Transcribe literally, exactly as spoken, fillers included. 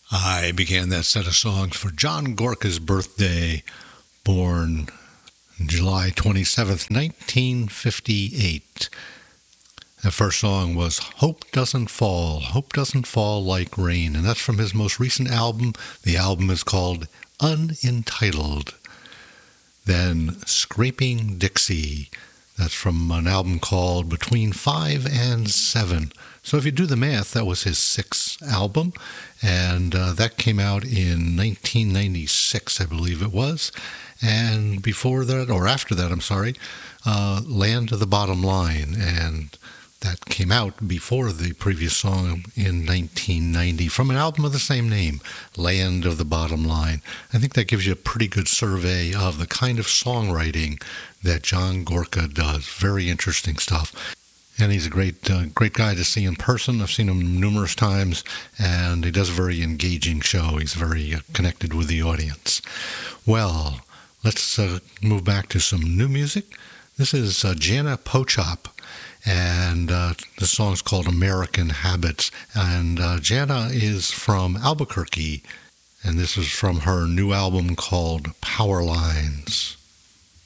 I began that set of songs for John Gorka's birthday, born July twenty-seventh, nineteen fifty-eight. The first song was Hope Doesn't Fall, Hope Doesn't Fall Like Rain, and that's from his most recent album. The album is called Unentitled. Then Scraping Dixie, that's from an album called Between Five and Seven. So if you do the math, that was his sixth album, and uh, that came out in nineteen ninety-six, I believe it was. And before that, or after that, I'm sorry, uh, Land of the Bottom Line, and that came out before the previous song in nineteen ninety from an album of the same name, Land of the Bottom Line. I think that gives you a pretty good survey of the kind of songwriting that John Gorka does. Very interesting stuff. And he's a great uh, great guy to see in person. I've seen him numerous times, and he does a very engaging show. He's very uh, connected with the audience. Well, let's uh, move back to some new music. This is uh, Jana Pochop, and uh, the song's called American Habits. And uh, Jana is from Albuquerque, and this is from her new album called Power Lines.